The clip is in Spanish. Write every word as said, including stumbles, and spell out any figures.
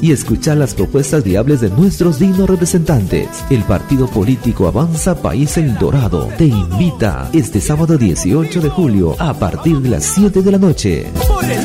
y escuchar las propuestas viables de nuestros dignos representantes. El partido político Avanza País El Dorado te invita este sábado dieciocho de julio a partir de las siete de la noche.